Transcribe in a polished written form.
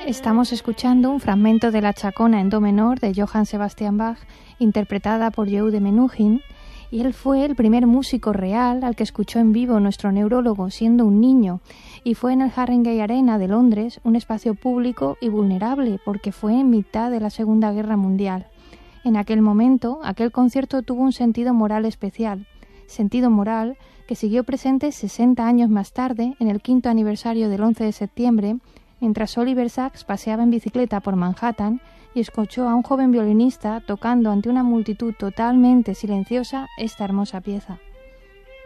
Estamos escuchando un fragmento de la Chacona en do menor de Johann Sebastian Bach, interpretada por Yehuda Menuhin, y él fue el primer músico real al que escuchó en vivo nuestro neurólogo siendo un niño, y fue en el Haringey Arena de Londres, un espacio público y vulnerable porque fue en mitad de la Segunda Guerra Mundial. En aquel momento, aquel concierto tuvo un sentido moral especial, sentido moral que siguió presente 60 años más tarde, en el 5º aniversario del 11 de septiembre, mientras Oliver Sacks paseaba en bicicleta por Manhattan y escuchó a un joven violinista tocando ante una multitud totalmente silenciosa esta hermosa pieza.